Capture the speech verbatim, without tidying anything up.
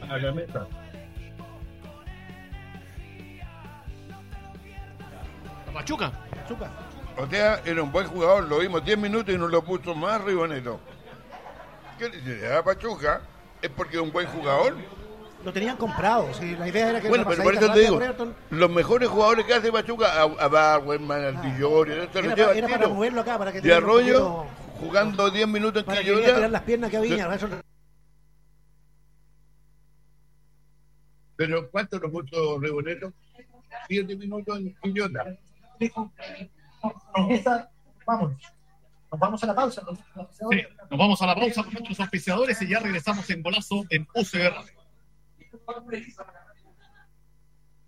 a la meta. Pachuca. Pachuca. O sea, era un buen jugador, lo vimos diez minutos y nos lo puso más Ribonero. ¿Qué le dice? A Pachuca es porque es un buen jugador. Lo tenían comprado, sí, la idea era que... Bueno, pero por eso te digo, los mejores jugadores que hace Pachuca, a, a Bauerman, al Tillori, ah, era, para, era para moverlo acá, para que... De Arroyo, jugando diez minutos en Quillota. Para tirar las piernas que había. Eso... Pero ¿cuánto lo puso Ribonero? Siete minutos en Quillota. Vamos. Nos vamos a la pausa. Sí, nos vamos a la pausa con nuestros auspiciadores y ya regresamos en Golazo en U C B Radio.